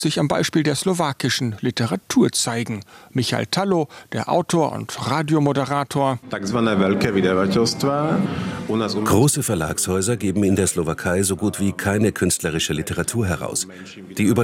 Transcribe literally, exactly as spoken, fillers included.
sich am Beispiel der slowakischen Literatur zeigen. Michal Tallo, der Autor und Radiomoderator. Große Verlagshäuser geben in der Slowakei so gut wie keine künstlerische Literatur heraus. Die